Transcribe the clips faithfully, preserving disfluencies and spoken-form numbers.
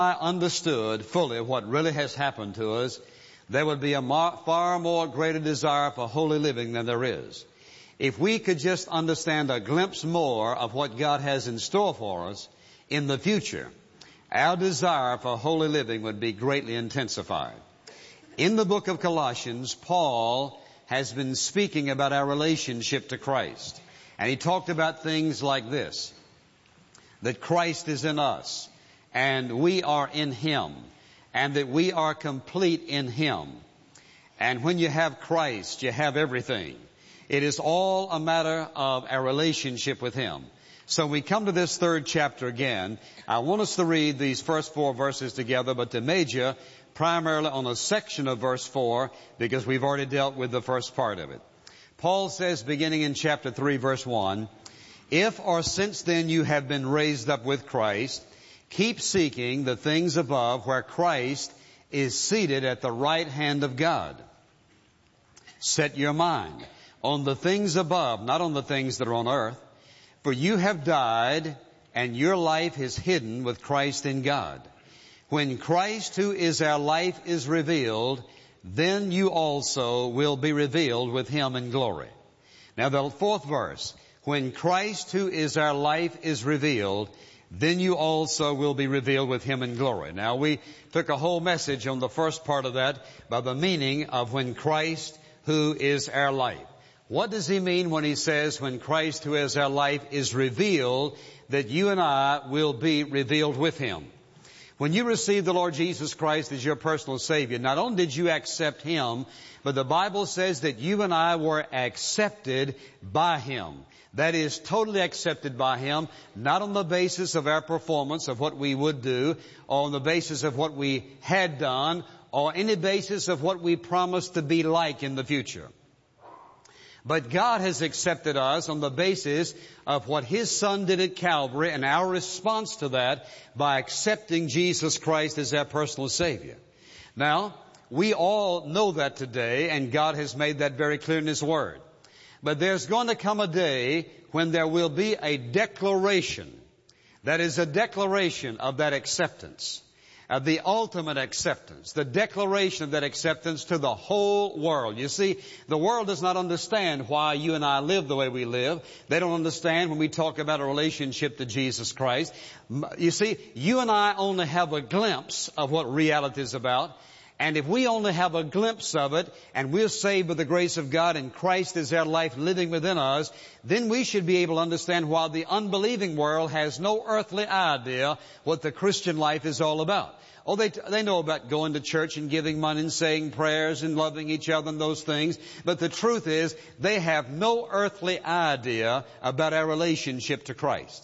I understood fully what really has happened to us, there would be a mar- far more greater desire for holy living than there is. If we could just understand a glimpse more of what God has in store for us in the future, our desire for holy living would be greatly intensified. In the book of Colossians, Paul has been speaking about our relationship to Christ. And he talked about things like this, that Christ is in us, and we are in Him, and that we are complete in Him. And when you have Christ, you have everything. It is all a matter of our relationship with Him. So we come to this third chapter again. I want us to read these first four verses together, but to major primarily on a section of verse four, because we've already dealt with the first part of it. Paul says, beginning in chapter three, verse one, "If or since then you have been raised up with Christ, keep seeking the things above where Christ is seated at the right hand of God. Set your mind on the things above, not on the things that are on earth. For you have died, and your life is hidden with Christ in God. When Christ, who is our life, is revealed, then you also will be revealed with Him in glory." Now the fourth verse, "When Christ, who is our life, is revealed, then you also will be revealed with Him in glory." Now we took a whole message on the first part of that by the meaning of when Christ, who is our life. What does he mean when he says when Christ, who is our life, is revealed, that you and I will be revealed with Him? When you received the Lord Jesus Christ as your personal Savior, not only did you accept Him, but the Bible says that you and I were accepted by Him. That is, totally accepted by Him, not on the basis of our performance, of what we would do, or on the basis of what we had done, or any basis of what we promised to be like in the future. But God has accepted us on the basis of what His Son did at Calvary and our response to that by accepting Jesus Christ as our personal Savior. Now, we all know that today, and God has made that very clear in His Word. But there's going to come a day when there will be a declaration. That is a declaration of that acceptance. Of the ultimate acceptance. The declaration of that acceptance to the whole world. You see, the world does not understand why you and I live the way we live. They don't understand when we talk about a relationship to Jesus Christ. You see, you and I only have a glimpse of what reality is about. And if we only have a glimpse of it, and we're saved by the grace of God, and Christ is our life living within us, then we should be able to understand why the unbelieving world has no earthly idea what the Christian life is all about. Oh, they, they know about going to church and giving money and saying prayers and loving each other and those things. But the truth is, they have no earthly idea about our relationship to Christ.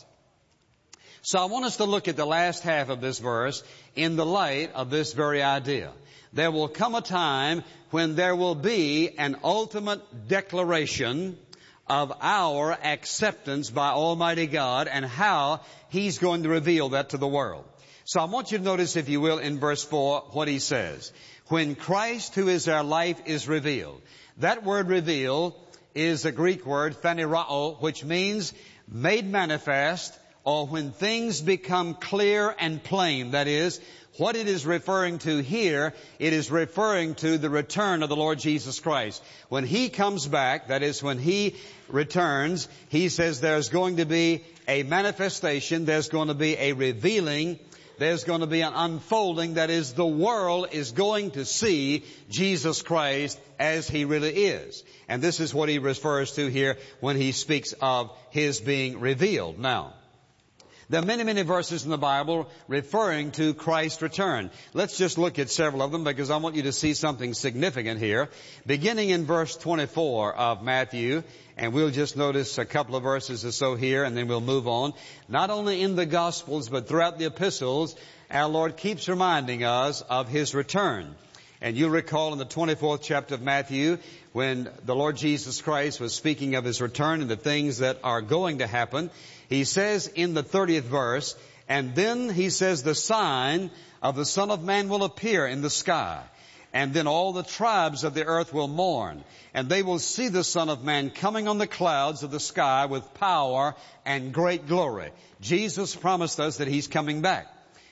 So I want us to look at the last half of this verse in the light of this very idea. There will come a time when there will be an ultimate declaration of our acceptance by Almighty God and how He's going to reveal that to the world. So I want you to notice, if you will, in verse four, what he says. When Christ, who is our life, is revealed. That word reveal is a Greek word, phanerao, which means made manifest, or when things become clear and plain. That is, what it is referring to here, it is referring to the return of the Lord Jesus Christ. When He comes back, that is, when He returns, He says there's going to be a manifestation, there's going to be a revealing, there's going to be an unfolding. That is, the world is going to see Jesus Christ as He really is. And this is what He refers to here when He speaks of His being revealed. Now, there are many, many verses in the Bible referring to Christ's return. Let's just look at several of them because I want you to see something significant here. Beginning in verse twenty-four of Matthew, and we'll just notice a couple of verses or so here and then we'll move on. Not only in the Gospels but throughout the epistles, our Lord keeps reminding us of His return. And you'll recall in the twenty-fourth chapter of Matthew, when the Lord Jesus Christ was speaking of His return and the things that are going to happen, He says in the thirtieth verse, and then He says, the sign of the Son of Man will appear in the sky. And then all the tribes of the earth will mourn, and they will see the Son of Man coming on the clouds of the sky with power and great glory. Jesus promised us that He's coming back.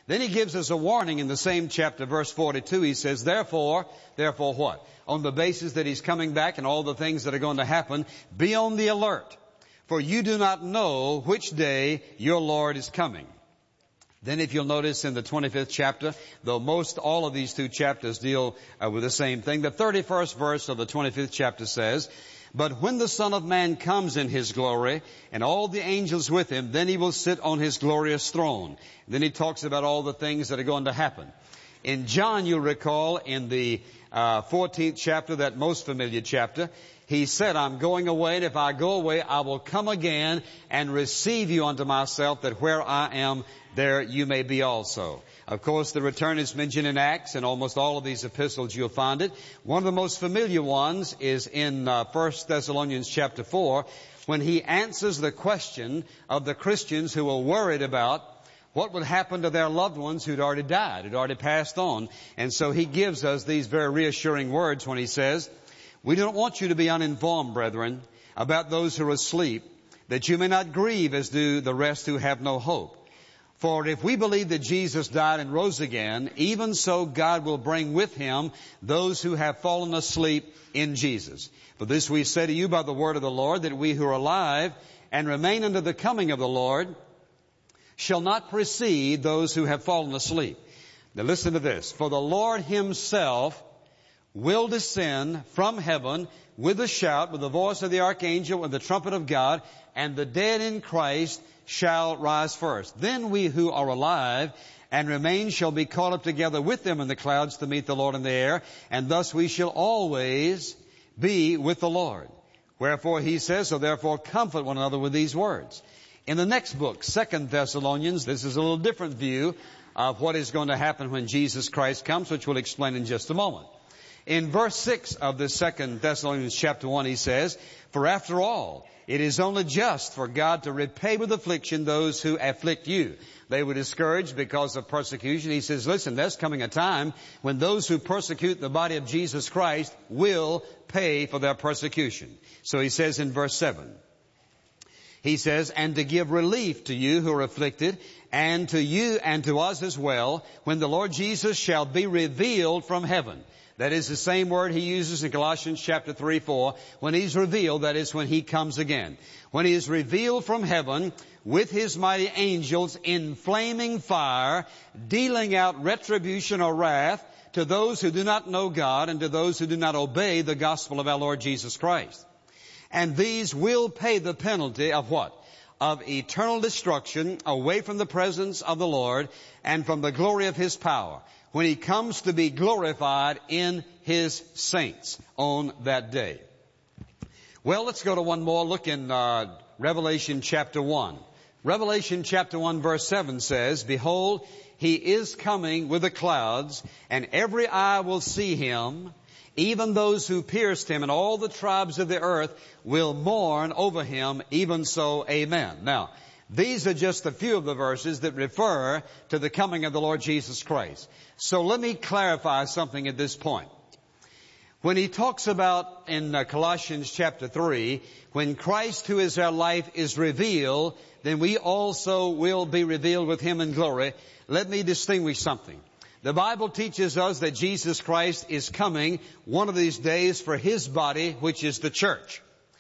Then he gives us a warning in the same chapter, verse forty-two. He says, therefore, therefore what? On the basis that he's coming back and all the things that are going to happen, be on the alert, for you do not know which day your Lord is coming. Then if you'll notice in the twenty-fifth chapter, though most all of these two chapters deal uh, with the same thing, the thirty-first verse of the twenty-fifth chapter says, but when the Son of Man comes in his glory, and all the angels with him, then he will sit on his glorious throne. Then he talks about all the things that are going to happen. In John, you'll recall, in the uh, fourteenth chapter, that most familiar chapter, he said, I'm going away, and if I go away, I will come again and receive you unto myself, that where I am, there you may be also. Of course, the return is mentioned in Acts, and almost all of these epistles you'll find it. One of the most familiar ones is in uh, First Thessalonians chapter four, when he answers the question of the Christians who were worried about what would happen to their loved ones who'd already died, who'd already passed on. And so he gives us these very reassuring words when he says, we don't want you to be uninformed, brethren, about those who are asleep, that you may not grieve as do the rest who have no hope. For if we believe that Jesus died and rose again, even so God will bring with him those who have fallen asleep in Jesus. For this we say to you by the word of the Lord, that we who are alive and remain unto the coming of the Lord shall not precede those who have fallen asleep. Now listen to this. For the Lord himself will descend from heaven with a shout, with the voice of the archangel, with the trumpet of God, and the dead in Christ shall rise first. Then we who are alive and remain shall be caught up together with them in the clouds to meet the Lord in the air, and thus we shall always be with the Lord. Wherefore he says, so therefore comfort one another with these words. In the next book, Second Thessalonians, this is a little different view of what is going to happen when Jesus Christ comes, which we'll explain in just a moment. In verse six of the Second Thessalonians chapter one, he says, for after all, it is only just for God to repay with affliction those who afflict you. They were discouraged because of persecution. He says, listen, there's coming a time when those who persecute the body of Jesus Christ will pay for their persecution. So he says in verse seven, he says, and to give relief to you who are afflicted, and to you and to us as well, when the Lord Jesus shall be revealed from heaven. That is the same word he uses in Colossians chapter three, four. When he's revealed, that is when he comes again. When he is revealed from heaven with his mighty angels in flaming fire, dealing out retribution or wrath to those who do not know God and to those who do not obey the gospel of our Lord Jesus Christ. And these will pay the penalty of what? Of eternal destruction away from the presence of the Lord and from the glory of his power, when he comes to be glorified in his saints on that day. Well, let's go to one more. Look in uh, Revelation chapter one. Revelation chapter one verse seven says, behold, he is coming with the clouds, and every eye will see him, even those who pierced him, and all the tribes of the earth will mourn over him. Even so, amen. Now, these are just a few of the verses that refer to the coming of the Lord Jesus Christ. So let me clarify something at this point. When he talks about in uh, Colossians chapter three, when Christ who is our life is revealed, then we also will be revealed with him in glory. Let me distinguish something. The Bible teaches us that Jesus Christ is coming one of these days for his body, which is the church.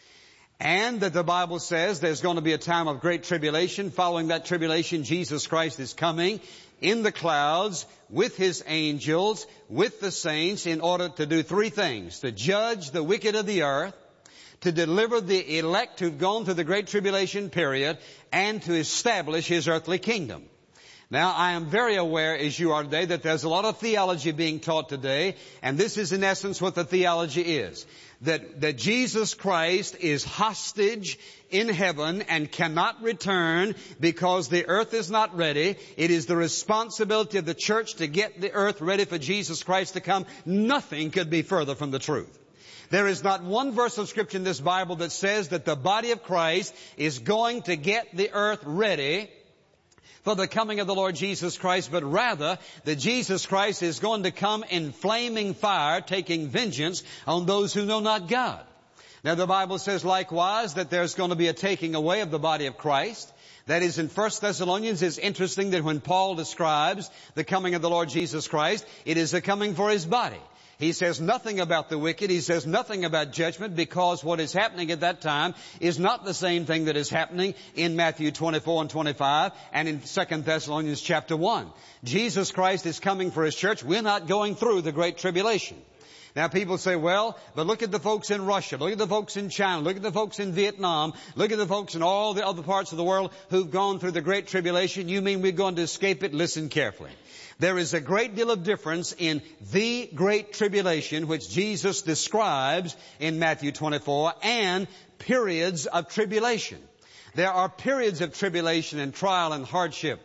And that the Bible says there's going to be a time of great tribulation. Following that tribulation, Jesus Christ is coming in the clouds with his angels, with the saints, in order to do three things: to judge the wicked of the earth, to deliver the elect who've gone through the great tribulation period, and to establish his earthly kingdom. Now, I am very aware, as you are today, that there's a lot of theology being taught today, and this is in essence what the theology is. That, that Jesus Christ is hostage in heaven and cannot return because the earth is not ready. It is the responsibility of the church to get the earth ready for Jesus Christ to come. Nothing could be further from the truth. There is not one verse of Scripture in this Bible that says that the body of Christ is going to get the earth ready for the coming of the Lord Jesus Christ, but rather that Jesus Christ is going to come in flaming fire, taking vengeance on those who know not God. Now the Bible says likewise that there's going to be a taking away of the body of Christ. That is, in First Thessalonians, it's interesting that when Paul describes the coming of the Lord Jesus Christ, it is a coming for His body. He says nothing about the wicked. He says nothing about judgment, because what is happening at that time is not the same thing that is happening in Matthew twenty-four and twenty-five and in Second Thessalonians chapter one. Jesus Christ is coming for His church. We're not going through the Great Tribulation. Now people say, well, but look at the folks in Russia, look at the folks in China, look at the folks in Vietnam, look at the folks in all the other parts of the world who've gone through the Great Tribulation. You mean we're going to escape it? Listen carefully. There is a great deal of difference in the Great Tribulation, which Jesus describes in Matthew twenty-four, and periods of tribulation. There are periods of tribulation and trial and hardship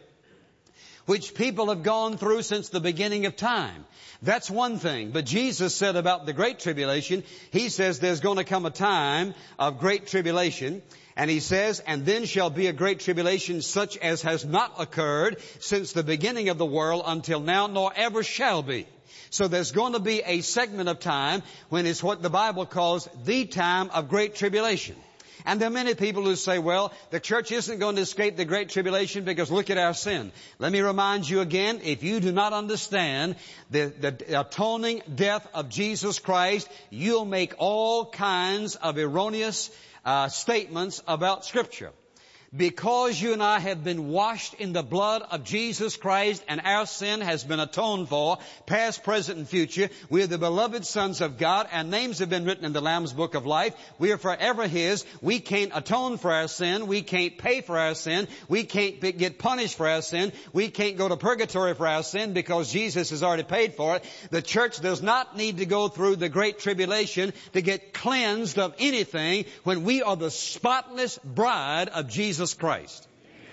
which people have gone through since the beginning of time. That's one thing. But Jesus said about the Great Tribulation, He says there's going to come a time of great tribulation. And He says, and then shall be a great tribulation such as has not occurred since the beginning of the world until now, nor ever shall be. So there's going to be a segment of time when it's what the Bible calls the time of great tribulation. And there are many people who say, well, the church isn't going to escape the Great Tribulation because look at our sin. Let me remind you again, if you do not understand the, the atoning death of Jesus Christ, you'll make all kinds of erroneous uh, statements about Scripture. Because you and I have been washed in the blood of Jesus Christ and our sin has been atoned for, past, present, and future, we are the beloved sons of God. Our names have been written in the Lamb's Book of Life. We are forever His. We can't atone for our sin. We can't pay for our sin. We can't be, get punished for our sin. We can't go to purgatory for our sin because Jesus has already paid for it. The church does not need to go through the Great Tribulation to get cleansed of anything when we are the spotless bride of Jesus Christ.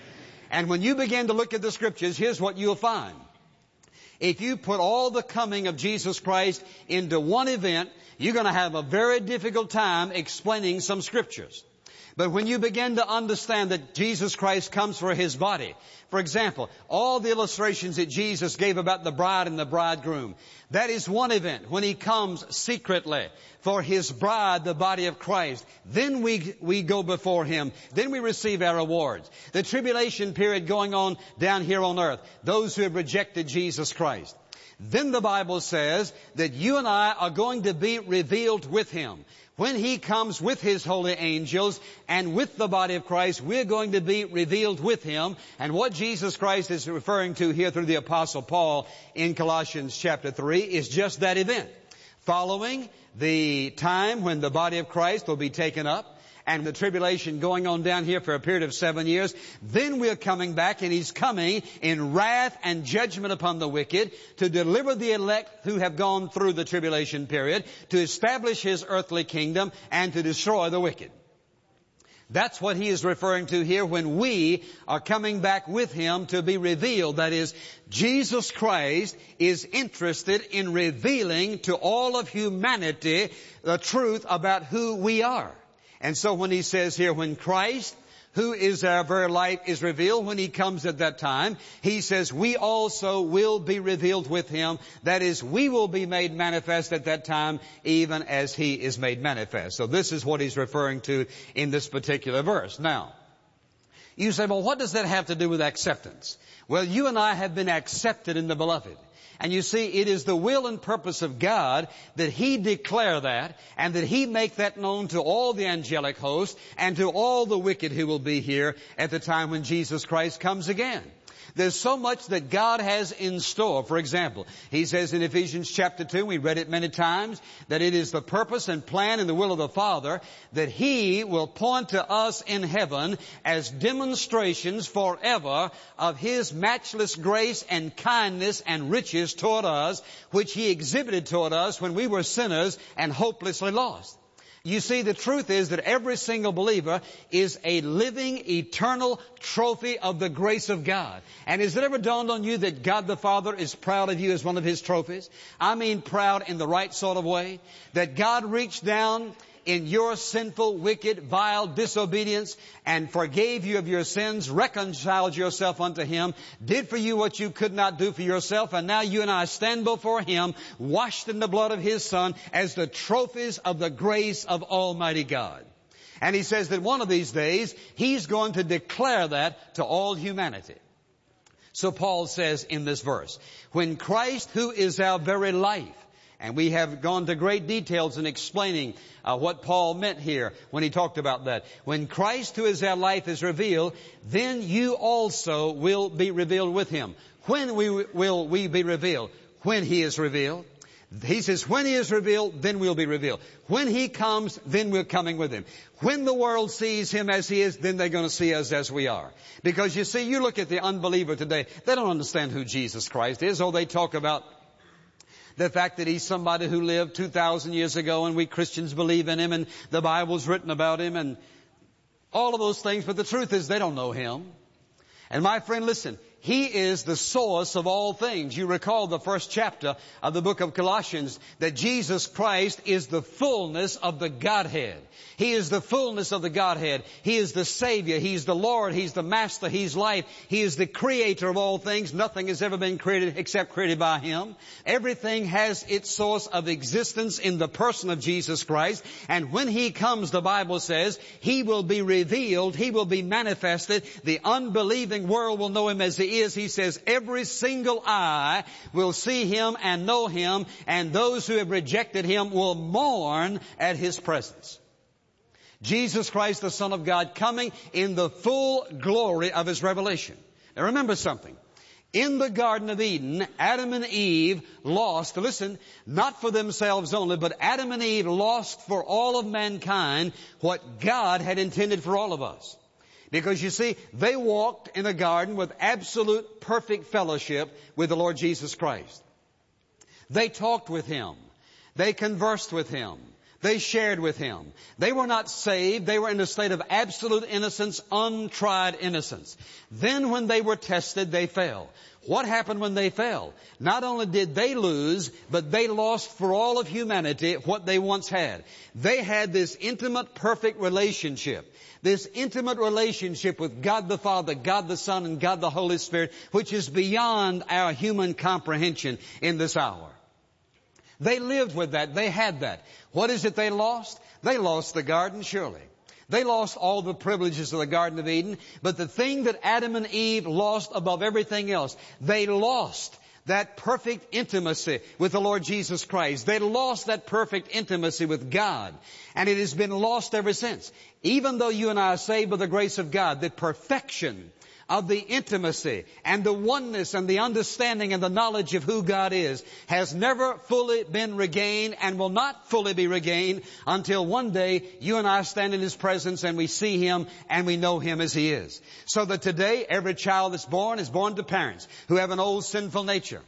And when you begin to look at the Scriptures, here's what you'll find. If you put all the coming of Jesus Christ into one event, you're going to have a very difficult time explaining some Scriptures. But when you begin to understand that Jesus Christ comes for His body, for example, all the illustrations that Jesus gave about the bride and the bridegroom, that is one event when He comes secretly for His bride, the body of Christ. Then we, we go before Him. Then we receive our rewards. The tribulation period going on down here on earth, those who have rejected Jesus Christ. Then the Bible says that you and I are going to be revealed with Him. When He comes with His holy angels and with the body of Christ, we're going to be revealed with Him. And what Jesus Christ is referring to here through the Apostle Paul in Colossians chapter three is just that event. Following the time when the body of Christ will be taken up, and the tribulation going on down here for a period of seven years. Then we're coming back, and He's coming in wrath and judgment upon the wicked to deliver the elect who have gone through the tribulation period, to establish His earthly kingdom, and to destroy the wicked. That's what He is referring to here when we are coming back with Him to be revealed. That is, Jesus Christ is interested in revealing to all of humanity the truth about who we are. And so when He says here, when Christ, who is our very life, is revealed, when He comes at that time, He says we also will be revealed with Him. That is, we will be made manifest at that time, even as He is made manifest. So this is what He's referring to in this particular verse. Now, you say, well, what does that have to do with acceptance? Well, you and I have been accepted in the Beloved. And you see, it is the will and purpose of God that He declare that, and that He make that known to all the angelic host and to all the wicked who will be here at the time when Jesus Christ comes again. There's so much that God has in store. For example, He says in Ephesians chapter two, we read it many times, that it is the purpose and plan and the will of the Father that He will point to us in heaven as demonstrations forever of His matchless grace and kindness and riches toward us, which He exhibited toward us when we were sinners and hopelessly lost. You see, the truth is that every single believer is a living, eternal trophy of the grace of God. And has it ever dawned on you that God the Father is proud of you as one of His trophies? I mean proud in the right sort of way. That God reached down in your sinful, wicked, vile disobedience and forgave you of your sins, reconciled yourself unto Him, did for you what you could not do for yourself, and now you and I stand before Him, washed in the blood of His Son, as the trophies of the grace of Almighty God. And He says that one of these days, He's going to declare that to all humanity. So Paul says in this verse, when Christ, who is our very life, and we have gone to great details in explaining uh, what Paul meant here when he talked about that. When Christ, who is our life, is revealed, then you also will be revealed with Him. When we will we be revealed? When He is revealed. He says, when He is revealed, then we'll be revealed. When He comes, then we're coming with Him. When the world sees Him as He is, then they're going to see us as we are. Because you see, you look at the unbeliever today, they don't understand who Jesus Christ is. Oh, they talk about the fact that He's somebody who lived two thousand years ago and we Christians believe in Him and the Bible's written about Him and all of those things. But the truth is they don't know Him. And my friend, listen, He is the source of all things. You recall the first chapter of the book of Colossians, that Jesus Christ is the fullness of the Godhead. He is the fullness of the Godhead. He is the Savior. He's the Lord. He's the Master. He's life. He is the Creator of all things. Nothing has ever been created except created by Him. Everything has its source of existence in the person of Jesus Christ. And when He comes, the Bible says, He will be revealed. He will be manifested. The unbelieving world will know Him as He is. He says every single eye will see Him and know Him, and those who have rejected Him will mourn at His presence. Jesus Christ, the Son of God, coming in the full glory of His revelation. Now remember something. In the Garden of Eden, Adam and Eve lost, listen, not for themselves only, but Adam and Eve lost for all of mankind what God had intended for all of us. Because you see, they walked in a garden with absolute perfect fellowship with the Lord Jesus Christ. They talked with Him. They conversed with Him. They shared with Him. They were not saved. They were in a state of absolute innocence, untried innocence. Then when they were tested, they fell. What happened when they fell? Not only did they lose, but they lost for all of humanity what they once had. They had this intimate, perfect relationship. This intimate relationship with God the Father, God the Son, and God the Holy Spirit, which is beyond our human comprehension in this hour. They lived with that. They had that. What is it they lost? They lost the garden, surely. They lost all the privileges of the Garden of Eden. But the thing that Adam and Eve lost above everything else, they lost that perfect intimacy with the Lord Jesus Christ. They lost that perfect intimacy with God. And it has been lost ever since. Even though you and I are saved by the grace of God, the perfection of the intimacy and the oneness and the understanding and the knowledge of who God is has never fully been regained and will not fully be regained until one day you and I stand in His presence and we see Him and we know Him as He is. So that today every child that's born is born to parents who have an old sinful nature.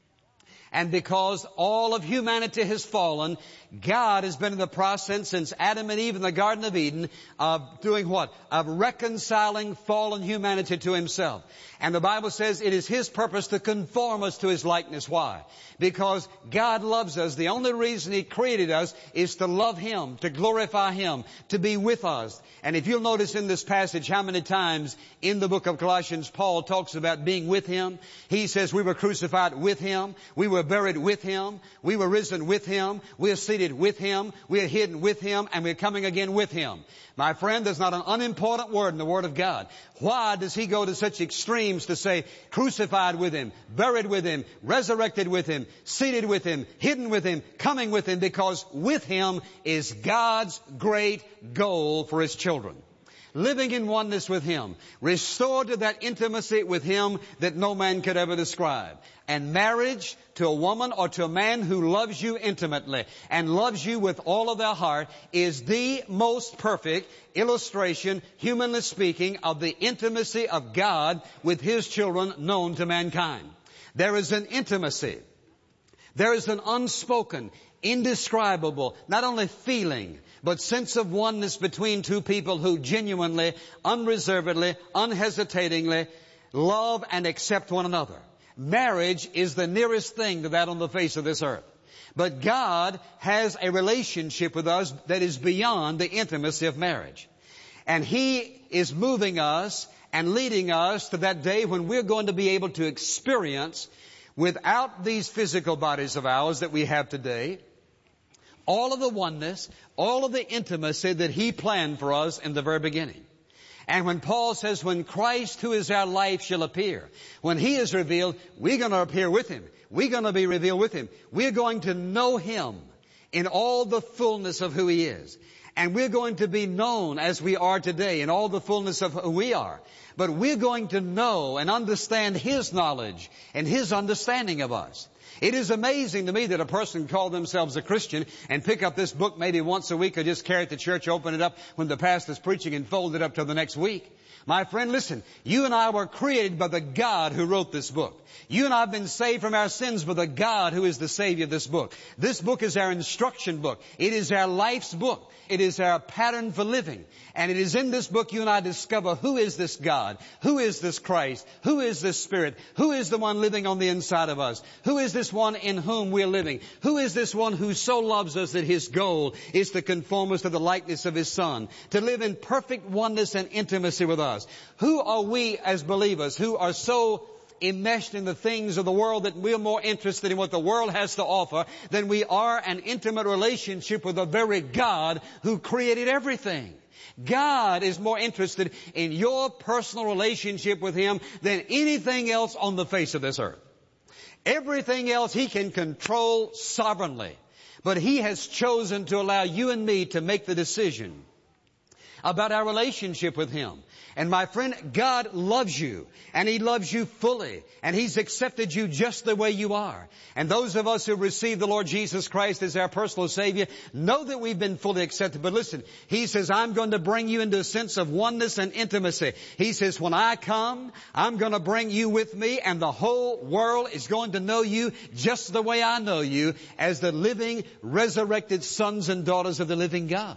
And because all of humanity has fallen, God has been in the process since Adam and Eve in the Garden of Eden of doing what? Of reconciling fallen humanity to Himself. And the Bible says it is His purpose to conform us to His likeness. Why? Because God loves us. The only reason He created us is to love Him, to glorify Him, to be with us. And if you'll notice in this passage how many times in the book of Colossians Paul talks about being with Him. He says we were crucified with Him. We were buried with Him. We were risen with Him. We are seated with Him. We are hidden with Him. And we're coming again with Him. My friend, there's not an unimportant word in the Word of God. Why does He go to such extremes to say crucified with Him, buried with Him, resurrected with Him, seated with Him, hidden with Him, coming with Him? Because with Him is God's great goal for His children. Living in oneness with Him, restored to that intimacy with Him that no man could ever describe. And marriage to a woman or to a man who loves you intimately and loves you with all of their heart is the most perfect illustration, humanly speaking, of the intimacy of God with His children known to mankind. There is an intimacy. There is an unspoken, indescribable, not only feeling, but sense of oneness between two people who genuinely, unreservedly, unhesitatingly love and accept one another. Marriage is the nearest thing to that on the face of this earth. But God has a relationship with us that is beyond the intimacy of marriage. And He is moving us and leading us to that day when we're going to be able to experience, without these physical bodies of ours that we have today, all of the oneness, all of the intimacy that He planned for us in the very beginning. And when Paul says, when Christ, who is our life, shall appear, when He is revealed, we're going to appear with Him. We're going to be revealed with Him. We're going to know Him in all the fullness of who He is. And we're going to be known as we are today in all the fullness of who we are. But we're going to know and understand His knowledge and His understanding of us. It is amazing to me that a person can call themselves a Christian and pick up this book maybe once a week or just carry it to church, open it up when the pastor's preaching and fold it up till the next week. My friend, listen, you and I were created by the God who wrote this book. You and I have been saved from our sins by the God who is the Savior of this book. This book is our instruction book. It is our life's book. It is our pattern for living. And it is in this book you and I discover who is this God? Who is this Christ? Who is this Spirit? Who is the one living on the inside of us? Who is this one in whom we're living? Who is this one who so loves us that His goal is to conform us to the likeness of His Son, to live in perfect oneness and intimacy with us? Who are we as believers who are so enmeshed in the things of the world that we're more interested in what the world has to offer than we are an intimate relationship with the very God who created everything? God is more interested in your personal relationship with Him than anything else on the face of this earth. Everything else He can control sovereignly. But He has chosen to allow you and me to make the decision about our relationship with Him. And my friend, God loves you, and He loves you fully, and He's accepted you just the way you are. And those of us who receive the Lord Jesus Christ as our personal Savior know that we've been fully accepted. But listen, He says, I'm going to bring you into a sense of oneness and intimacy. He says, when I come, I'm going to bring you with me, and the whole world is going to know you just the way I know you, as the living, resurrected sons and daughters of the living God.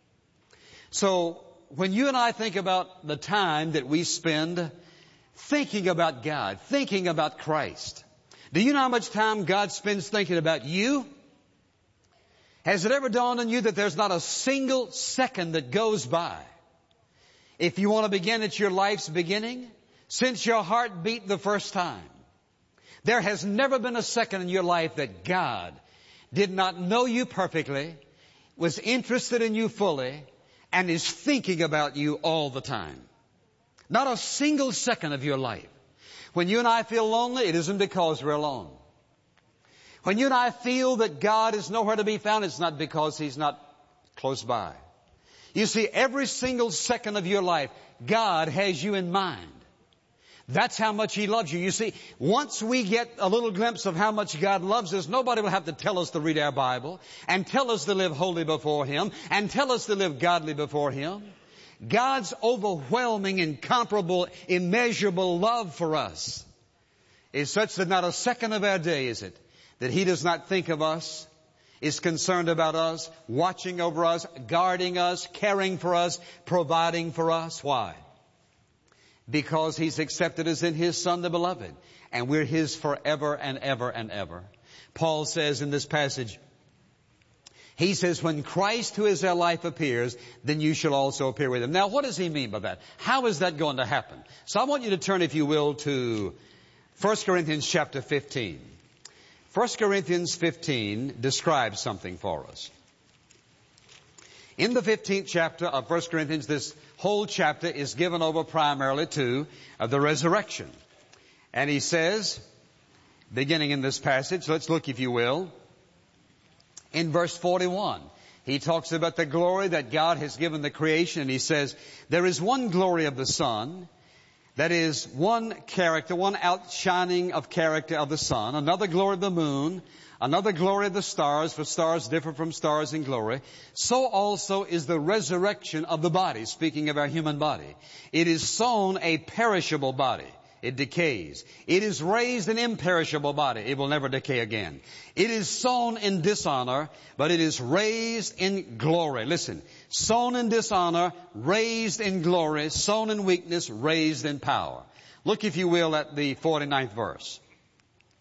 So, when you and I think about the time that we spend thinking about God, thinking about Christ, do you know how much time God spends thinking about you? Has it ever dawned on you that there's not a single second that goes by, if you want to begin at your life's beginning, since your heart beat the first time? There has never been a second in your life that God did not know you perfectly, was interested in you fully, and is thinking about you all the time. Not a single second of your life. When you and I feel lonely, it isn't because we're alone. When you and I feel that God is nowhere to be found, it's not because He's not close by. You see, every single second of your life, God has you in mind. That's how much He loves you. You see, once we get a little glimpse of how much God loves us, nobody will have to tell us to read our Bible and tell us to live holy before Him and tell us to live godly before Him. God's overwhelming, incomparable, immeasurable love for us is such that not a second of our day is it that He does not think of us, is concerned about us, watching over us, guarding us, caring for us, providing for us. Why? Because He's accepted us in His Son, the Beloved. And we're His forever and ever and ever. Paul says in this passage, he says, when Christ, who is our life, appears, then you shall also appear with Him. Now, what does he mean by that? How is that going to happen? So I want you to turn, if you will, to First Corinthians chapter fifteen. First Corinthians fifteen describes something for us. In the fifteenth chapter of First Corinthians, this whole chapter is given over primarily to uh, the resurrection. And he says, beginning in this passage, let's look, if you will, in verse forty-one. He talks about the glory that God has given the creation, and he says, there is one glory of the sun, that is one character, one outshining of character of the sun, another glory of the moon, another glory of the stars, for stars differ from stars in glory. So also is the resurrection of the body, speaking of our human body. It is sown a perishable body. It decays. It is raised an imperishable body. It will never decay again. It is sown in dishonor, but it is raised in glory. Listen, sown in dishonor, raised in glory, sown in weakness, raised in power. Look, if you will, at the forty-ninth verse.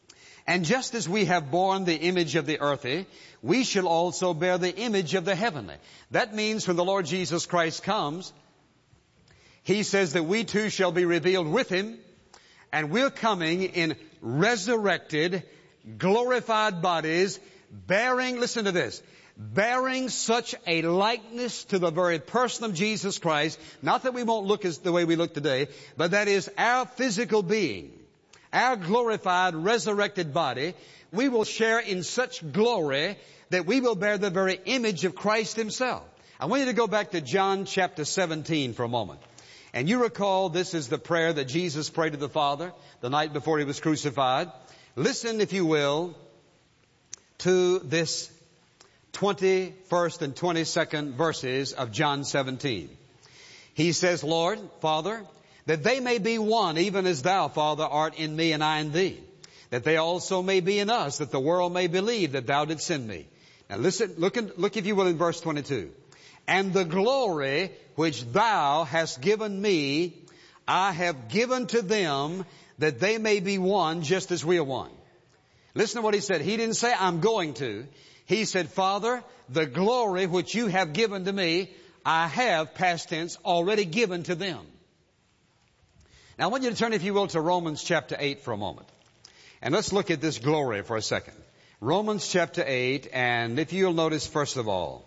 And just as we have borne the image of the earthly, we shall also bear the image of the heavenly. That means when the Lord Jesus Christ comes, He says that we too shall be revealed with Him, and we're coming in resurrected, glorified bodies, bearing, listen to this, bearing such a likeness to the very person of Jesus Christ, not that we won't look as the way we look today, but that is our physical being, our glorified, resurrected body, we will share in such glory that we will bear the very image of Christ Himself. I want you to go back to John chapter seventeen for a moment. And you recall this is the prayer that Jesus prayed to the Father the night before He was crucified. Listen, if you will, to this twenty-first and twenty-second verses of John seventeen. He says, Lord, Father, that they may be one, even as Thou, Father, art in me and I in Thee, that they also may be in us, that the world may believe that Thou didst send me. Now listen, look, in, look if you will in verse twenty-two. And the glory which Thou hast given me, I have given to them, that they may be one, just as we are one. Listen to what He said. He didn't say, I'm going to. He said, Father, the glory which You have given to me, I have, past tense, already given to them. Now I want you to turn, if you will, to Romans chapter eight for a moment. And let's look at this glory for a second. Romans chapter eight, and if you'll notice first of all,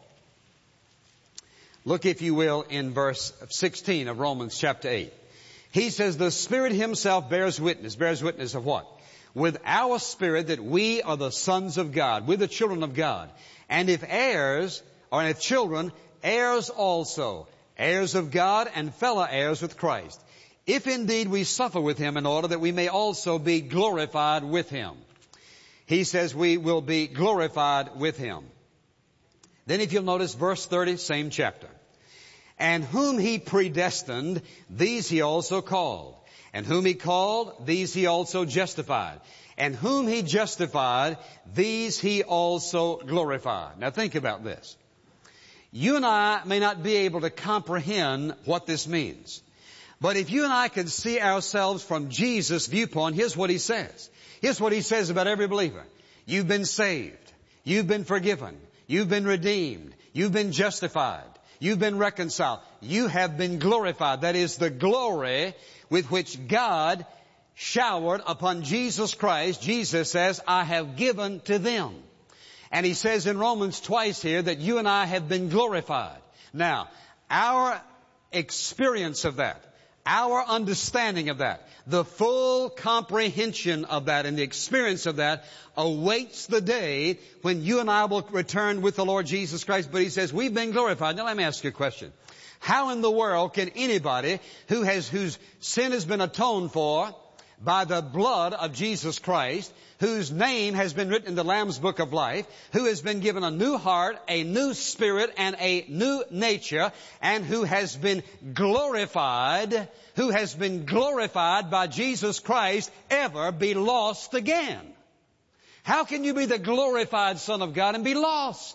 look, if you will, in verse sixteen of Romans chapter eight. He says, the Spirit Himself bears witness. Bears witness of what? With our spirit that we are the sons of God. We're the children of God. And if heirs, or if children, heirs also. Heirs of God and fellow heirs with Christ. If indeed we suffer with Him in order that we may also be glorified with Him. He says we will be glorified with Him. Then if you'll notice verse thirty, same chapter. And whom He predestined, these He also called. And whom He called, these He also justified. And whom He justified, these He also glorified. Now think about this. You and I may not be able to comprehend what this means. But if you and I can see ourselves from Jesus' viewpoint, here's what He says. Here's what He says about every believer. You've been saved. You've been forgiven. You've been redeemed. You've been justified. You've been reconciled. You have been glorified. That is the glory with which God showered upon Jesus Christ. Jesus says, I have given to them. And He says in Romans twice here that you and I have been glorified. Now, our experience of that, our understanding of that, the full comprehension of that and the experience of that awaits the day when you and I will return with the Lord Jesus Christ. But He says, we've been glorified. Now let me ask you a question. How in the world can anybody who has, whose sin has been atoned for by the blood of Jesus Christ, whose name has been written in the Lamb's Book of Life, who has been given a new heart, a new spirit, and a new nature, and who has been glorified, who has been glorified by Jesus Christ, ever be lost again? How can you be the glorified Son of God and be lost?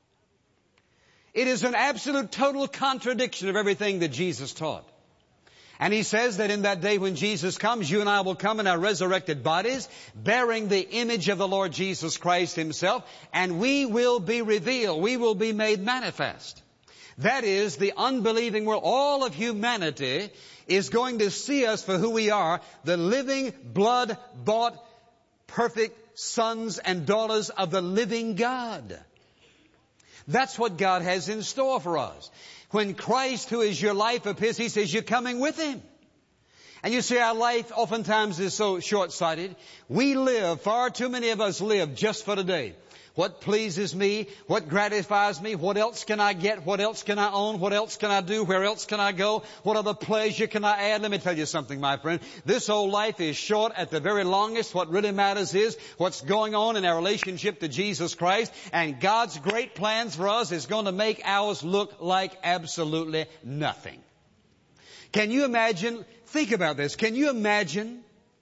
It is an absolute total contradiction of everything that Jesus taught. And He says that in that day when Jesus comes, you and I will come in our resurrected bodies, bearing the image of the Lord Jesus Christ Himself, and we will be revealed. We will be made manifest. That is, the unbelieving world, all of humanity is going to see us for who we are, the living, blood-bought, perfect sons and daughters of the living God. That's what God has in store for us. When Christ, who is your life, appears, He says you're coming with Him. And you see, our life oftentimes is so short-sighted. We live, far too many of us live just for today. What pleases me? What gratifies me? What else can I get? What else can I own? What else can I do? Where else can I go? What other pleasure can I add? Let me tell you something, my friend. This old life is short at the very longest. What really matters is what's going on in our relationship to Jesus Christ. And God's great plans for us is going to make ours look like absolutely nothing. Can you imagine? Think about this. Can you imagine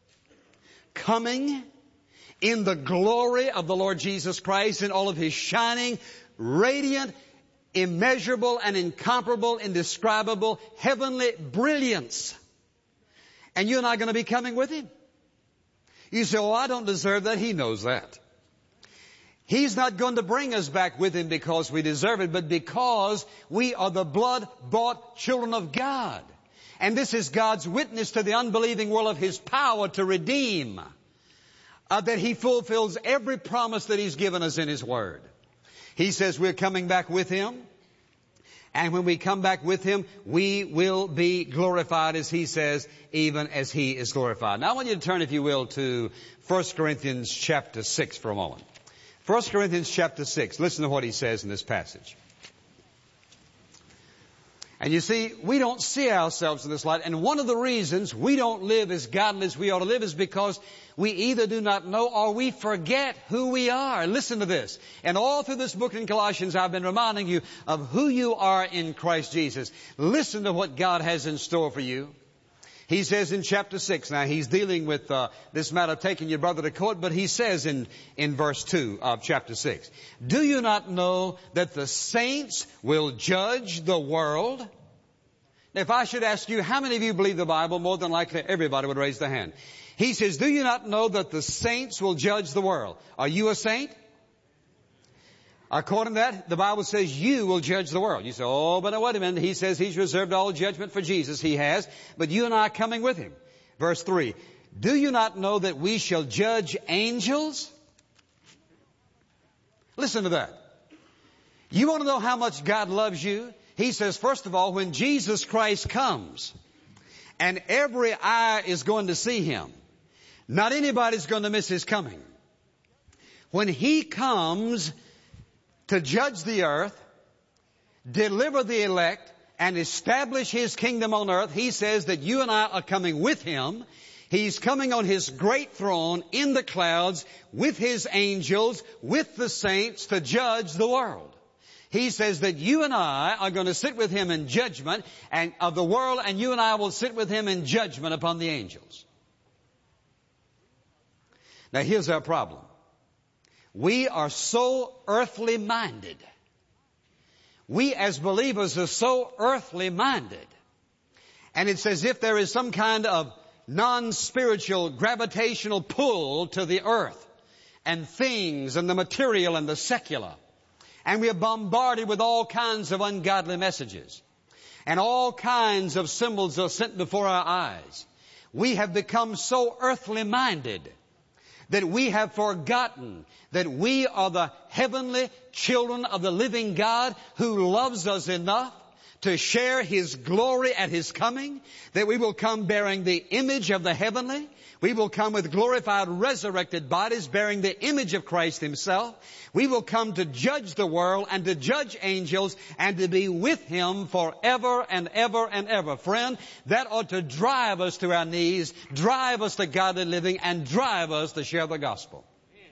coming in the glory of the Lord Jesus Christ in all of His shining, radiant, immeasurable and incomparable, indescribable, heavenly brilliance? And you and I are going to be coming with Him. You say, oh, I don't deserve that. He knows that. He's not going to bring us back with Him because we deserve it, but because we are the blood-bought children of God. And this is God's witness to the unbelieving world of His power to redeem. Uh, that He fulfills every promise that He's given us in His Word. He says we're coming back with Him. And when we come back with Him, we will be glorified, as He says, even as He is glorified. Now I want you to turn, if you will, to First Corinthians chapter six for a moment. First Corinthians chapter six. Listen to what he says in this passage. And you see, we don't see ourselves in this light. And one of the reasons we don't live as godly as we ought to live is because we either do not know or we forget who we are. Listen to this. And all through this book in Colossians, I've been reminding you of who you are in Christ Jesus. Listen to what God has in store for you. He says in chapter six, now he's dealing with uh, this matter of taking your brother to court, but he says in, in verse two of chapter six, do you not know that the saints will judge the world? Now, if I should ask you, how many of you believe the Bible? More than likely everybody would raise their hand. He says, do you not know that the saints will judge the world? Are you a saint? According to that, the Bible says you will judge the world. You say, oh, but now wait a minute. He says He's reserved all judgment for Jesus. He has. But you and I are coming with Him. Verse three. Do you not know that we shall judge angels? Listen to that. You want to know how much God loves you? He says, first of all, when Jesus Christ comes, and every eye is going to see Him, not anybody's going to miss His coming. When He comes to judge the earth, deliver the elect, and establish His kingdom on earth, He says that you and I are coming with Him. He's coming on His great throne in the clouds with His angels, with the saints to judge the world. He says that you and I are going to sit with Him in judgment and of the world, and you and I will sit with Him in judgment upon the angels. Now here's our problem. We are so earthly minded. We as believers are so earthly minded. And it's as if there is some kind of non-spiritual gravitational pull to the earth and things and the material and the secular. And we are bombarded with all kinds of ungodly messages. And all kinds of symbols are sent before our eyes. We have become so earthly minded that we have forgotten that we are the heavenly children of the living God who loves us enough to share His glory at His coming, that we will come bearing the image of the heavenly. We will come with glorified, resurrected bodies bearing the image of Christ Himself. We will come to judge the world and to judge angels and to be with Him forever and ever and ever. Friend, that ought to drive us to our knees, drive us to godly living, and drive us to share the gospel.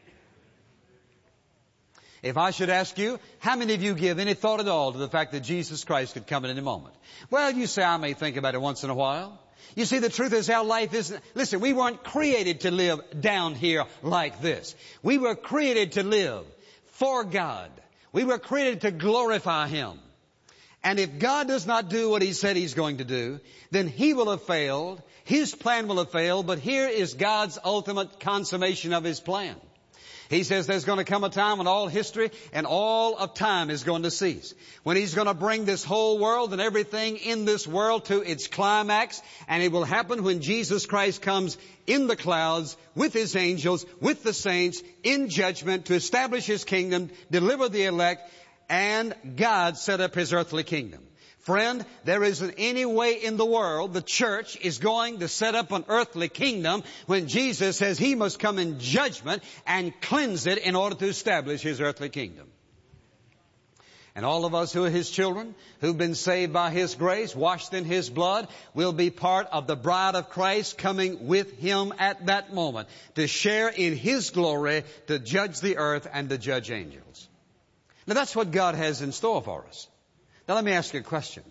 If I should ask you, how many of you give any thought at all to the fact that Jesus Christ could come at any moment? Well, you say, I may think about it once in a while. You see, the truth is our life isn't... Listen, we weren't created to live down here like this. We were created to live for God. We were created to glorify Him. And if God does not do what He said He's going to do, then He will have failed. His plan will have failed. But here is God's ultimate consummation of His plan. He says there's going to come a time when all history and all of time is going to cease. When He's going to bring this whole world and everything in this world to its climax. And it will happen when Jesus Christ comes in the clouds with His angels, with the saints, in judgment to establish His kingdom, deliver the elect, and God set up His earthly kingdom. Friend, there isn't any way in the world the church is going to set up an earthly kingdom when Jesus says He must come in judgment and cleanse it in order to establish His earthly kingdom. And all of us who are His children, who've been saved by His grace, washed in His blood, will be part of the bride of Christ coming with Him at that moment to share in His glory, to judge the earth and to judge angels. Now that's what God has in store for us. Now let me ask you a question.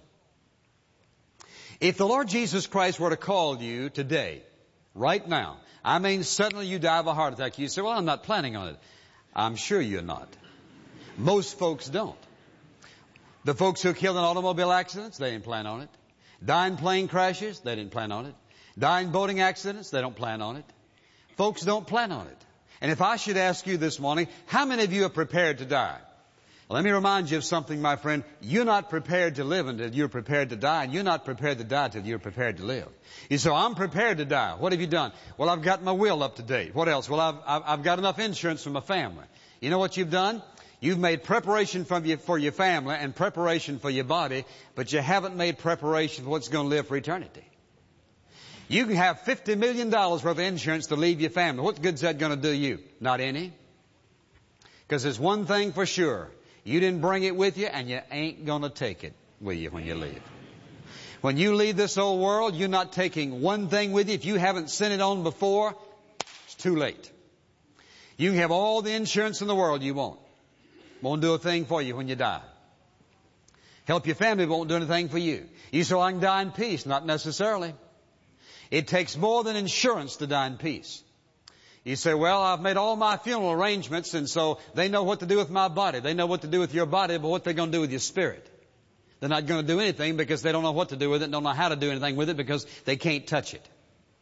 If the Lord Jesus Christ were to call you today, right now, I mean suddenly you die of a heart attack, you say, well, I'm not planning on it. I'm sure you're not. Most folks don't. The folks who are killed in automobile accidents, they didn't plan on it. Die in plane crashes, they didn't plan on it. Die in boating accidents, they don't plan on it. folks don't plan on it. And if I should ask you this morning, how many of you are prepared to die? Well, let me remind you of something, my friend. You're not prepared to live until you're prepared to die, and you're not prepared to die until you're prepared to live. You say, I'm prepared to die. What have you done? Well, I've got my will up to date. What else? Well, I've, I've, I've got enough insurance for my family. You know what you've done? You've made preparation for your, for your family and preparation for your body, but you haven't made preparation for what's going to live for eternity. You can have fifty million dollars worth of insurance to leave your family. What good's that going to do you? Not any. Because there's one thing for sure. You didn't bring it with you, and you ain't going to take it with you when you leave. When you leave this old world, you're not taking one thing with you. If you haven't sent it on before, it's too late. You can have all the insurance in the world you want. Won't do a thing for you when you die. Help your family, won't do anything for you. You say, well, I can die in peace. Not necessarily. It takes more than insurance to die in peace. You say, well, I've made all my funeral arrangements, and so they know what to do with my body. They know what to do with your body, but what they're going to do with your spirit. They're not going to do anything because they don't know what to do with it, don't know how to do anything with it because they can't touch it.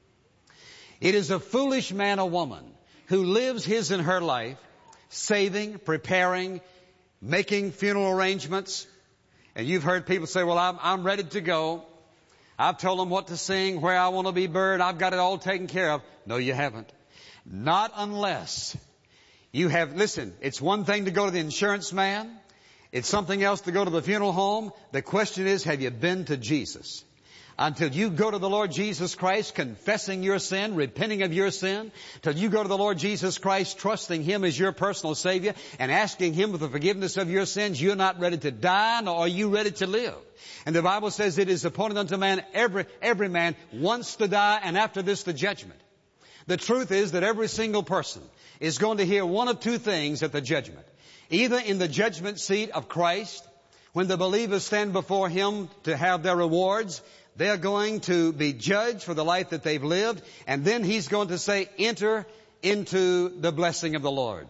It is a foolish man or woman who lives his and her life saving, preparing, making funeral arrangements. And you've heard people say, well, I'm, I'm ready to go. I've told them what to sing, where I want to be buried. I've got it all taken care of. No, you haven't. Not unless you have, listen, it's one thing to go to the insurance man. It's something else to go to the funeral home. The question is, have you been to Jesus? Until you go to the Lord Jesus Christ, confessing your sin, repenting of your sin, till you go to the Lord Jesus Christ, trusting Him as your personal Savior, and asking Him for the forgiveness of your sins, you're not ready to die, nor are you ready to live. And the Bible says it is appointed unto man, every, every man wants to die, and after this the judgment. The truth is that every single person is going to hear one of two things at the judgment. Either in the judgment seat of Christ, when the believers stand before Him to have their rewards, they're going to be judged for the life that they've lived, and then He's going to say, enter into the blessing of the Lord.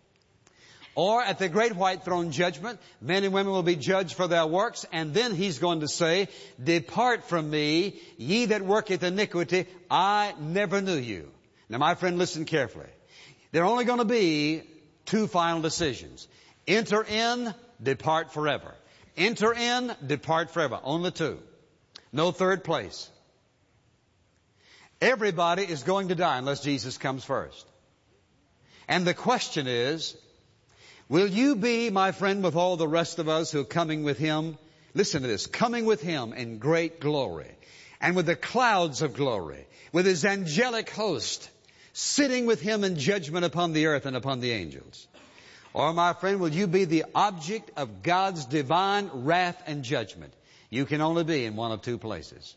Or at the great white throne judgment, men and women will be judged for their works, and then He's going to say, depart from me, ye that worketh iniquity, I never knew you. Now, my friend, listen carefully. There are only going to be two final decisions. Enter in, depart forever. Enter in, depart forever. Only two. No third place. Everybody is going to die unless Jesus comes first. And the question is, will you be, my friend, with all the rest of us who are coming with Him? Listen to this. Coming with Him in great glory. And with the clouds of glory. With His angelic host. Sitting with Him in judgment upon the earth and upon the angels. Or, my friend, will you be the object of God's divine wrath and judgment? You can only be in one of two places.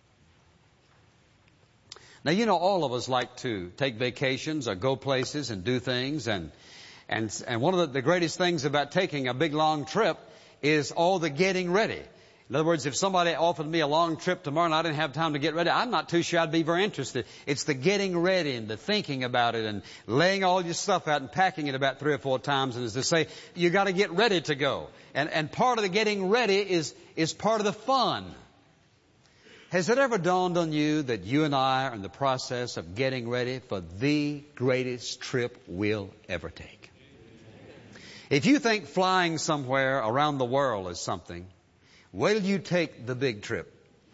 Now, you know, all of us like to take vacations or go places and do things. And and, and one of the, the greatest things about taking a big, long trip is all the getting ready. In other words, if somebody offered me a long trip tomorrow and I didn't have time to get ready, I'm not too sure I'd be very interested. It's the getting ready and the thinking about it and laying all your stuff out and packing it about three or four times. And as they say, you got to get ready to go. And, and part of the getting ready is, is part of the fun. Has it ever dawned on you that you and I are in the process of getting ready for the greatest trip we'll ever take? If you think flying somewhere around the world is something, wait till you take the big trip.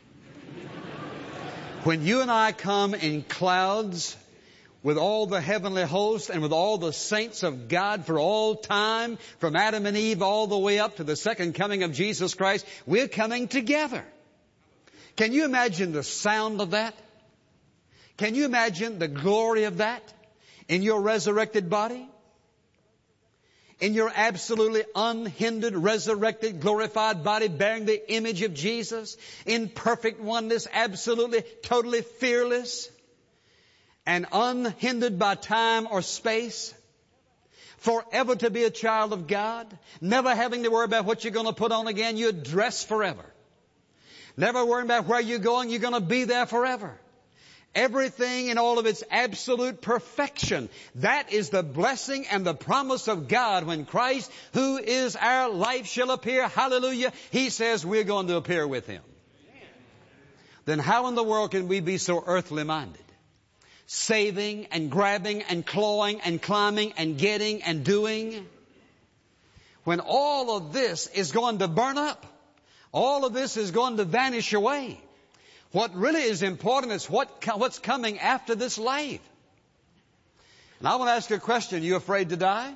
When you and I come in clouds with all the heavenly hosts and with all the saints of God for all time, from Adam and Eve all the way up to the second coming of Jesus Christ, we're coming together. Can you imagine the sound of that? Can you imagine the glory of that in your resurrected body? In your absolutely unhindered, resurrected, glorified body bearing the image of Jesus, in perfect oneness, absolutely, totally fearless, and unhindered by time or space, forever to be a child of God, never having to worry about what you're going to put on again. You're dressed forever. Never worrying about where you're going. You're going to be there forever. Everything in all of its absolute perfection. That is the blessing and the promise of God when Christ, who is our life, shall appear. Hallelujah. He says we're going to appear with Him. Then how in the world can we be so earthly minded? saving and grabbing and clawing and climbing and getting and doing, when all of this is going to burn up, all of this is going to vanish away. What really is important is what, what's coming after this life. And I want to ask you a question. Are you afraid to die?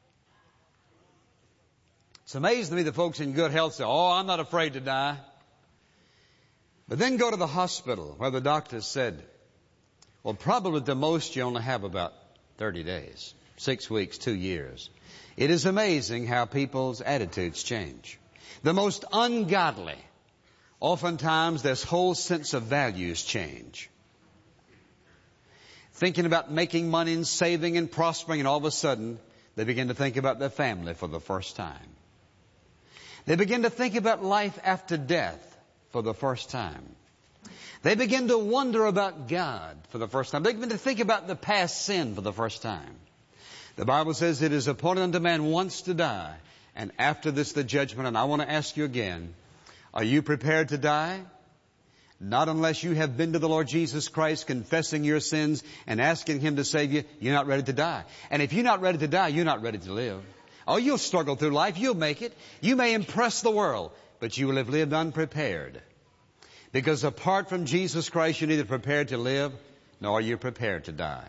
It's amazing to me that folks in good health say, oh, I'm not afraid to die. But then go to the hospital where the doctor said, well, probably the most you only have about thirty days, six weeks, two years. It is amazing how people's attitudes change. The most ungodly, oftentimes this whole sense of values change. Thinking about making money and saving and prospering, and all of a sudden they begin to think about their family for the first time. They begin to think about life after death for the first time. They begin to wonder about God for the first time. They begin to think about the past sin for the first time. The Bible says it is appointed unto man once to die, and after this the judgment. And I want to ask you again, are you prepared to die? Not unless you have been to the Lord Jesus Christ, confessing your sins and asking Him to save you. You're not ready to die. And if you're not ready to die, you're not ready to live. Oh, you'll struggle through life. You'll make it. You may impress the world, but you will have lived unprepared. Because apart from Jesus Christ, you're neither prepared to live, nor are you prepared to die.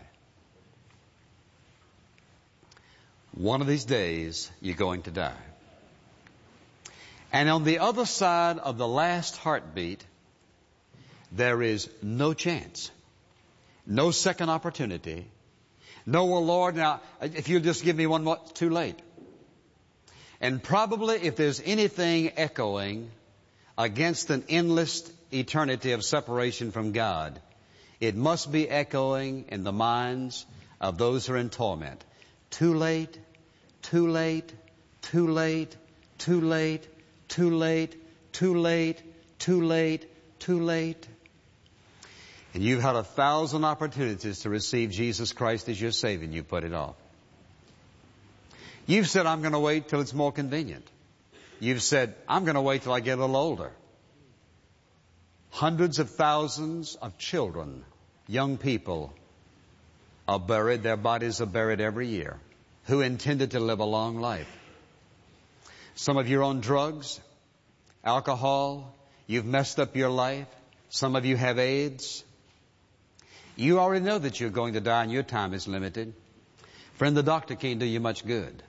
One of these days, you're going to die. And on the other side of the last heartbeat, there is no chance, no second opportunity, no, well, Lord, now, if you'll just give me one more, too late. And probably if there's anything echoing against an endless eternity of separation from God, it must be echoing in the minds of those who are in torment. Too late, too late, too late, too late, too late, too late, too late, too late. And you've had a thousand opportunities to receive Jesus Christ as your Savior, and you put it off. You've said, I'm going to wait till it's more convenient. You've said, I'm going to wait till I get a little older. Hundreds of thousands of children, young people, are buried. Their bodies are buried every year, who intended to live a long life. Some of you are on drugs, alcohol. You've messed up your life. Some of you have AIDS. You already know that you're going to die and your time is limited. Friend, the doctor can't do you much good.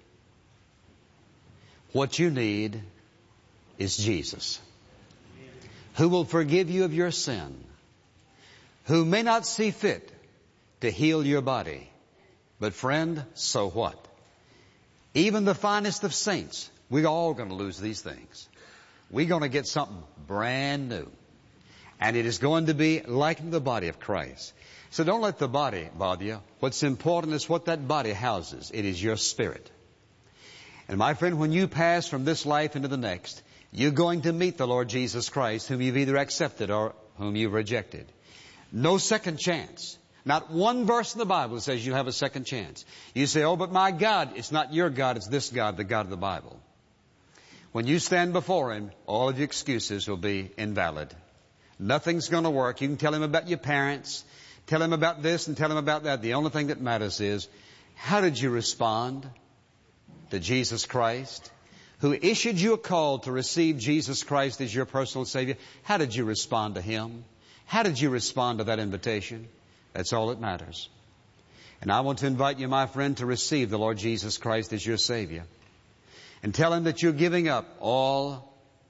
What you need is Jesus, who will forgive you of your sin, who may not see fit to heal your body. But friend, so what? Even the finest of saints, we're all going to lose these things. We're going to get something brand new. And it is going to be like the body of Christ. So don't let the body bother you. What's important is what that body houses. It is your spirit. And my friend, when you pass from this life into the next, you're going to meet the Lord Jesus Christ, whom you've either accepted or whom you've rejected. No second chance. Not one verse in the Bible says you have a second chance. You say, oh, but my God, it's not your God, it's this God, the God of the Bible. When you stand before Him, all of your excuses will be invalid. Nothing's going to work. You can tell Him about your parents, tell Him about this and tell Him about that. The only thing that matters is, how did you respond to Jesus Christ, who issued you a call to receive Jesus Christ as your personal Savior? How did you respond to Him? How did you respond to that invitation? That's all that matters. And I want to invite you, my friend, to receive the Lord Jesus Christ as your Savior. And tell Him that you're giving up all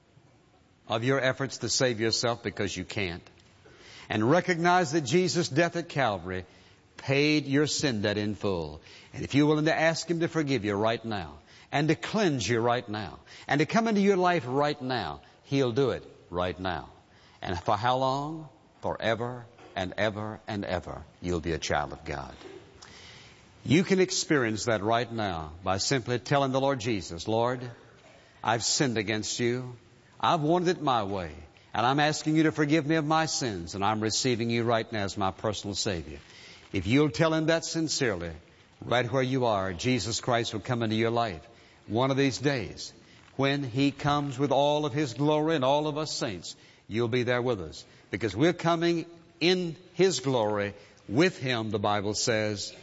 of your efforts to save yourself because you can't. And recognize that Jesus' death at Calvary paid your sin debt in full. And if you're willing to ask Him to forgive you right now, and to cleanse you right now, and to come into your life right now, He'll do it right now. And for how long? Forever and ever and ever, you'll be a child of God. You can experience that right now by simply telling the Lord Jesus, Lord, I've sinned against you. I've wanted it my way. And I'm asking you to forgive me of my sins. And I'm receiving you right now as my personal Savior. If you'll tell Him that sincerely, right where you are, Jesus Christ will come into your life. One of these days, when He comes with all of His glory and all of us saints, you'll be there with us. Because we're coming in His glory with Him, the Bible says,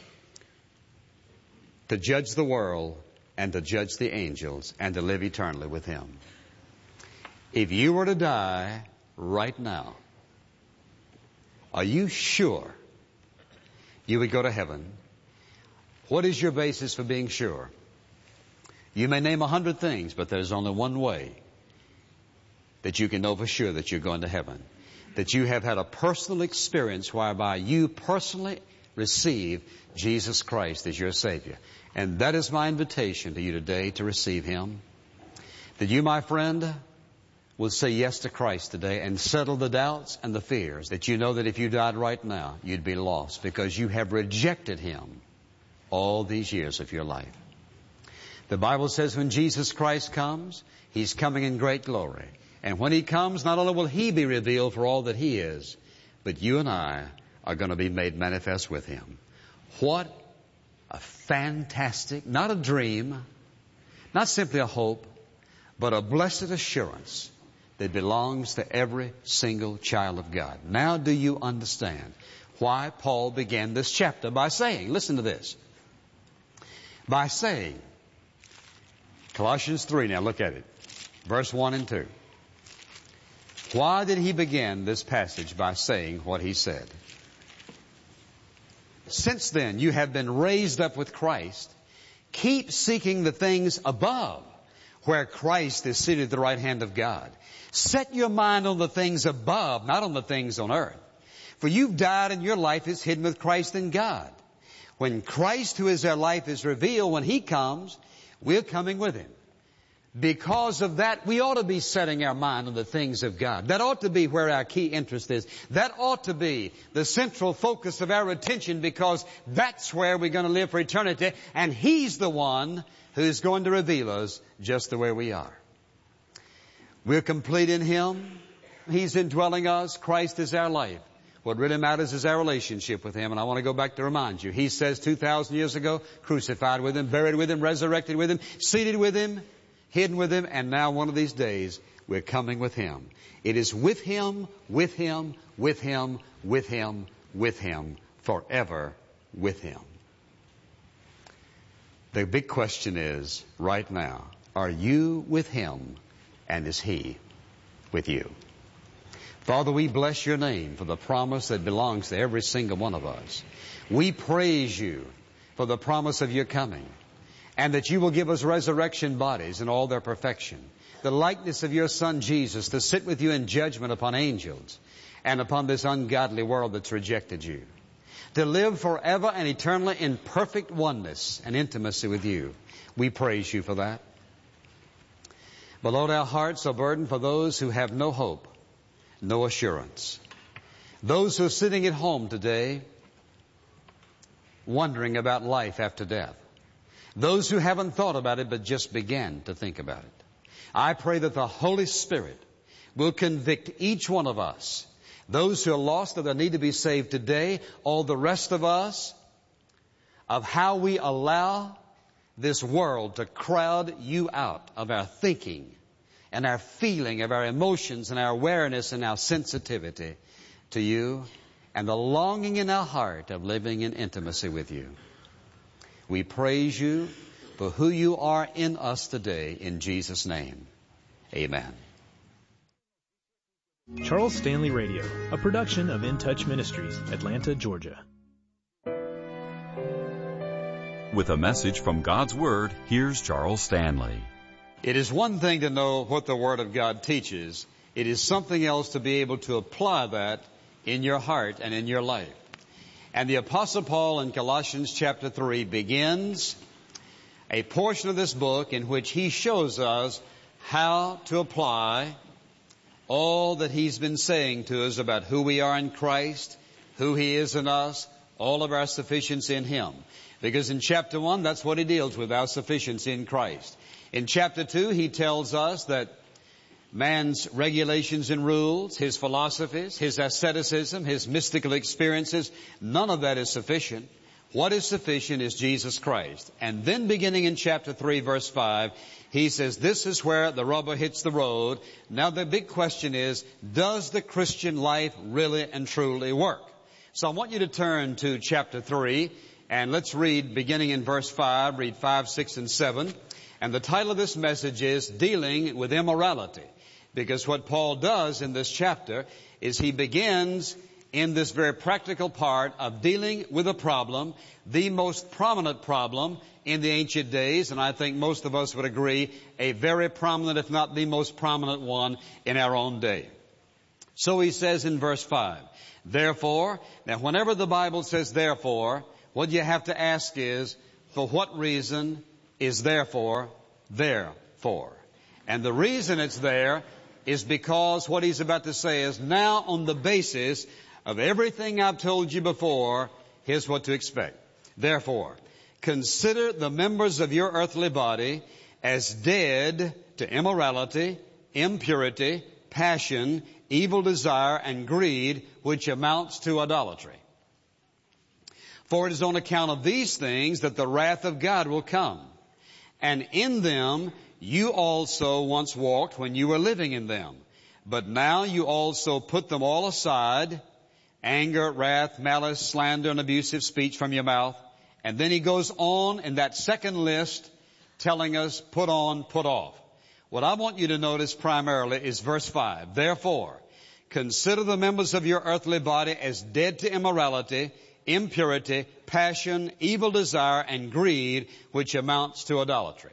to judge the world and to judge the angels and to live eternally with Him. If you were to die right now, are you sure you would go to heaven? What is your basis for being sure? You may name a hundred things, but there's only one way that you can know for sure that you're going to heaven. That you have had a personal experience whereby you personally receive Jesus Christ as your Savior. And that is my invitation to you today, to receive Him. That you, my friend, will say yes to Christ today and settle the doubts and the fears that you know that if you died right now, you'd be lost because you have rejected Him all these years of your life. The Bible says when Jesus Christ comes, He's coming in great glory. And when He comes, not only will He be revealed for all that He is, but you and I are going to be made manifest with Him. What a fantastic, not a dream, not simply a hope, but a blessed assurance that belongs to every single child of God. Now do you understand why Paul began this chapter by saying, listen to this, by saying, Colossians three, now look at it, verse one and two. Why did he begin this passage by saying what he said? Since then you have been raised up with Christ. Keep seeking the things above, where Christ is seated at the right hand of God. Set your mind on the things above, not on the things on earth. For you've died and your life is hidden with Christ in God. When Christ, who is our life, is revealed, when He comes, we're coming with Him. Because of that, we ought to be setting our mind on the things of God. That ought to be where our key interest is. That ought to be the central focus of our attention, because that's where we're going to live for eternity. And He's the one who's going to reveal us just the way we are. We're complete in Him. He's indwelling us. Christ is our life. What really matters is our relationship with Him. And I want to go back to remind you. He says two thousand years ago, crucified with Him, buried with Him, resurrected with Him, seated with Him, hidden with Him, and now one of these days we're coming with Him. It is with Him, with Him, with Him, with Him, with Him, forever with Him. The big question is, right now, are you with Him and is He with you? Father, we bless Your name for the promise that belongs to every single one of us. We praise You for the promise of Your coming, and that You will give us resurrection bodies in all their perfection, the likeness of Your Son Jesus to sit with You in judgment upon angels and upon this ungodly world that's rejected You, to live forever and eternally in perfect oneness and intimacy with You. We praise You for that. But Lord, our hearts are burdened for those who have no hope, no assurance. Those who are sitting at home today wondering about life after death. Those who haven't thought about it but just began to think about it. I pray that the Holy Spirit will convict each one of us, those who are lost or that need to be saved today, all the rest of us, of how we allow this world to crowd You out of our thinking and our feeling, of our emotions and our awareness and our sensitivity to You, and the longing in our heart of living in intimacy with You. We praise You for who You are in us today, in Jesus' name. Amen. Charles Stanley Radio, a production of In Touch Ministries, Atlanta, Georgia. With a message from God's Word, here's Charles Stanley. It is one thing to know what the Word of God teaches. It is something else to be able to apply that in your heart and in your life. And the Apostle Paul in Colossians chapter three begins a portion of this book in which he shows us how to apply all that he's been saying to us about who we are in Christ, who He is in us, all of our sufficiency in Him. Because in chapter one, that's what he deals with, our sufficiency in Christ. In chapter two, he tells us that man's regulations and rules, his philosophies, his asceticism, his mystical experiences, none of that is sufficient. What is sufficient is Jesus Christ. And then beginning in chapter three, verse five, he says this is where the rubber hits the road. Now the big question is, does the Christian life really and truly work? So I want you to turn to chapter three, and let's read beginning in verse five, read five, six, and seven. And the title of this message is Dealing with Immorality. Because what Paul does in this chapter is he begins in this very practical part of dealing with a problem, the most prominent problem in the ancient days, and I think most of us would agree, a very prominent, if not the most prominent one in our own day. So he says in verse five, therefore, now whenever the Bible says therefore, what you have to ask is, for what reason is therefore there for? And the reason it's there is because what he's about to say is, now on the basis of everything I've told you before, here's what to expect. Therefore, consider the members of your earthly body as dead to immorality, impurity, passion, evil desire, and greed, which amounts to idolatry. For it is on account of these things that the wrath of God will come. And in them you also once walked when you were living in them. But now you also put them all aside, anger, wrath, malice, slander, and abusive speech from your mouth. And then he goes on in that second list telling us, put on, put off. What I want you to notice primarily is verse five. Therefore, consider the members of your earthly body as dead to immorality, impurity, passion, evil desire, and greed, which amounts to idolatry.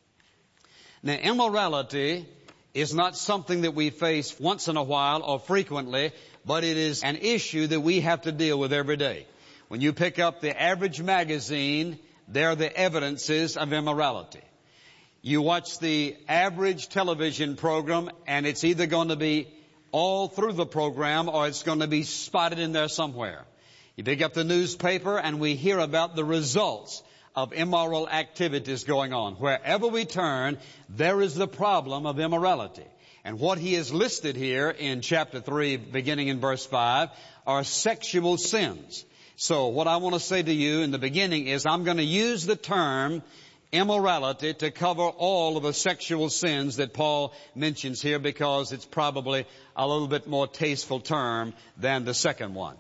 Now, immorality is not something that we face once in a while or frequently, but it is an issue that we have to deal with every day. When you pick up the average magazine, there are the evidences of immorality. You watch the average television program, and it's either going to be all through the program or it's going to be spotted in there somewhere. You pick up the newspaper, and we hear about the results of immoral activities going on. Wherever we turn, there is the problem of immorality. And what he has listed here in chapter three, beginning in verse five, are sexual sins. So what I want to say to you in the beginning is I'm going to use the term immorality to cover all of the sexual sins that Paul mentions here, because it's probably a little bit more tasteful term than the second one.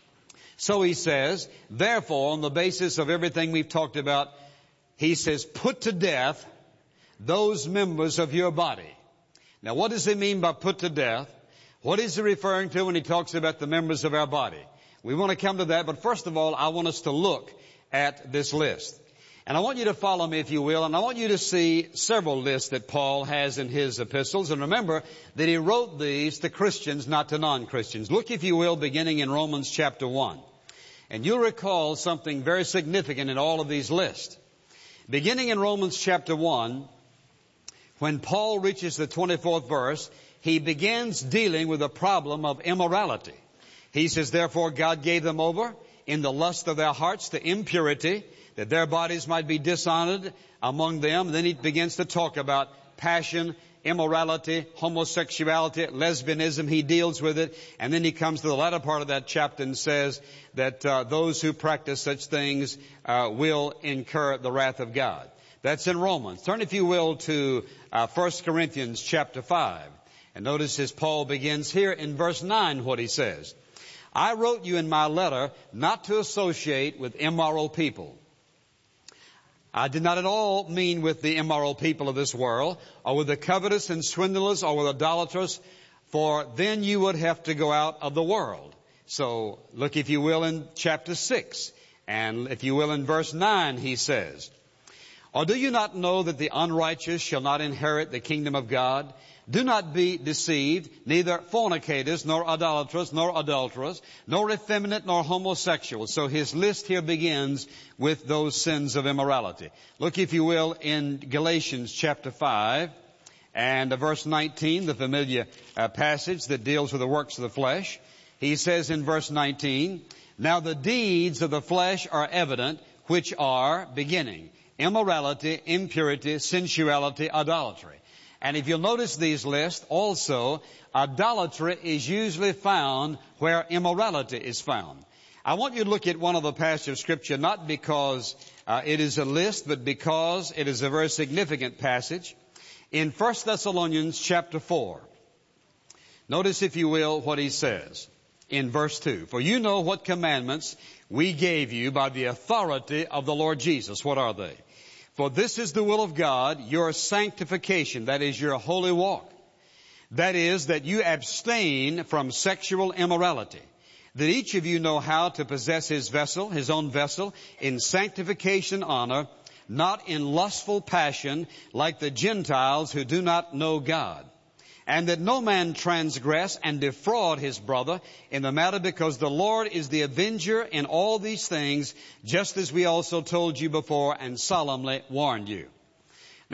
So he says, therefore, on the basis of everything we've talked about, he says, put to death those members of your body. Now, what does he mean by put to death? What is he referring to when he talks about the members of our body? We want to come to that, but first of all, I want us to look at this list. And I want you to follow me, if you will, and I want you to see several lists that Paul has in his epistles. And remember that he wrote these to Christians, not to non-Christians. Look, if you will, beginning in Romans chapter one. And you'll recall something very significant in all of these lists. Beginning in Romans chapter one, when Paul reaches the twenty-fourth verse, he begins dealing with the problem of immorality. He says, therefore God gave them over in the lust of their hearts to impurity, that their bodies might be dishonored among them. And then he begins to talk about passion, immorality, homosexuality, lesbianism. He deals with it. And then he comes to the latter part of that chapter and says that uh, those who practice such things uh, will incur the wrath of God. That's in Romans. Turn, if you will, to uh, First Corinthians chapter five. And notice as Paul begins here in verse nine what he says. I wrote you in my letter not to associate with immoral people. I did not at all mean with the immoral people of this world, or with the covetous and swindlers, or with idolaters, for then you would have to go out of the world. So look, if you will, in chapter six, and if you will, in verse nine, he says, or do you not know that the unrighteous shall not inherit the kingdom of God? Do not be deceived, neither fornicators, nor idolaters, nor adulterers, nor effeminate, nor homosexuals. So his list here begins with those sins of immorality. Look, if you will, in Galatians chapter five and verse nineteen, the familiar uh, passage that deals with the works of the flesh. He says in verse nineteen, now the deeds of the flesh are evident, which are, beginning, immorality, impurity, sensuality, idolatry. And if you'll notice these lists, also, idolatry is usually found where immorality is found. I want you to look at one of the passages of Scripture, not because uh, it is a list, but because it is a very significant passage. In First Thessalonians chapter four, notice, if you will, what he says. in verse two. For you know what commandments we gave you by the authority of the Lord Jesus. What are they? For this is the will of God, your sanctification, that is your holy walk. That is, that you abstain from sexual immorality, that each of you know how to possess his vessel, his own vessel, in sanctification, honor, not in lustful passion, like the Gentiles who do not know God. And that no man transgress and defraud his brother in the matter, because the Lord is the avenger in all these things, just as we also told you before and solemnly warned you.